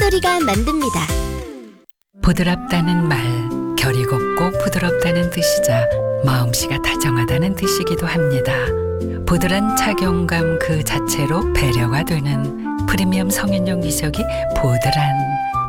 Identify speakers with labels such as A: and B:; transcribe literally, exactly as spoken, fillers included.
A: 목소리가 만듭니다.
B: 부드럽다는 말, 결이 곱고 부드럽다는 뜻이자 마음씨가 다정하다는 뜻이기도 합니다. 부드러운 착용감 그 자체로 배려가 되는 프리미엄 성인용 미적이 보드란